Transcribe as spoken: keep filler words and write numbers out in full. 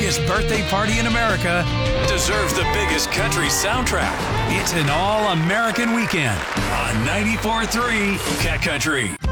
biggest birthday party in America deserves the biggest country soundtrack. It's an all-American weekend on ninety-four point three Cat Country.